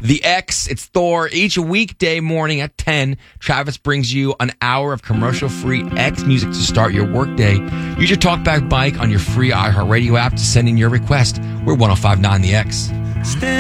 The X, it's Thor. Each weekday morning at 10, Travis brings you an hour of commercial-free X music to start your workday. Use your TalkBack bike on your free iHeartRadio app to send in your request. We're 105.9 The X.